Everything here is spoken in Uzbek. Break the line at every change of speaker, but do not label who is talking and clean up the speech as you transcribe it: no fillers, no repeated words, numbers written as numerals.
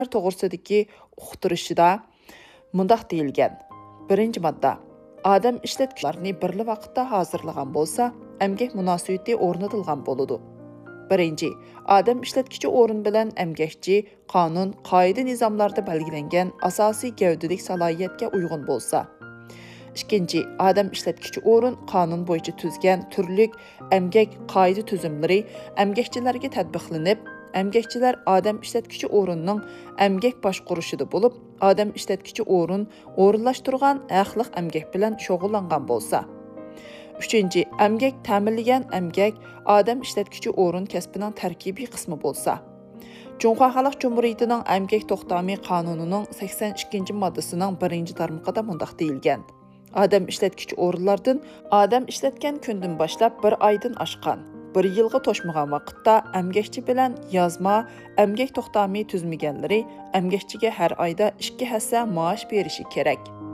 to'g'risidagi uqtirishida mundaq deyilgan. Birinchi modda. Adam ishlatgichlarni birli vaqtda hozirlagan bo'lsa, emgak munosabati o'rnatilgan bo'ladi. Birinchi, adam ishlatgichi o'rin bilan emgakchi qonun, qoida nizomlarda belgilangan asosiy gavdalik salohiyatga uyg'un bo'lsa. Ikkinchi, adam ishlatgichi o'rin qonun bo'yicha tuzgan turlik emgak qoida tuzumlari emgakchilarga tatbiqlanib, emgakchilar adam ishlatgichi o'rinning emgak boshqurishida bo'lib, adam ishlatgichi o'rinlashtirgan haqliq emgak bilan shug'ullangan bo'lsa. Üçüncü, emgak ta'minlagan emgak adam ishlatgichi o'rin kasbining tarkibiy qismi bo'lsa. Cumhuriyet Xalq Cumhuriyetining emgak to'xtami qonunining 82-moddasining 1-tarmog'ida mundaq deyilgan. Adam ishlatgichi o'rinlardan adam ishlatgan kundan boshlab 1 oydan oshgan, 1 yilga to'shmagan vaqtda emgakchi bilan yozma emgak to'xtami tuzmaganlari emgakchiga har oyda 2 hassa maosh berishi kerak.